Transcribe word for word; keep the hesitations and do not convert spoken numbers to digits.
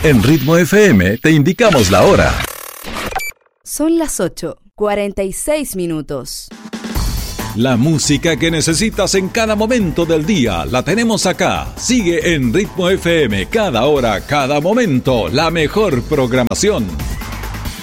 En Ritmo F M te indicamos la hora. Son las ocho, cuarenta y seis minutos. La música que necesitas en cada momento del día la tenemos acá. Sigue en Ritmo F M, cada hora, cada momento, la mejor programación.